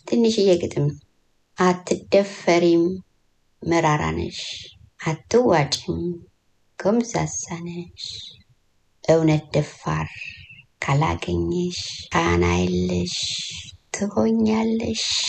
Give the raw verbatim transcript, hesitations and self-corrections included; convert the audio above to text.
ትንሽዬ ግጥም አትደፈሪም መራራ ነሽ አትዋጪም ጎምዛዛ ነሽ እውነት ደፋር ካላገኘሽ ቃና የለሽ ትሆኛለሽ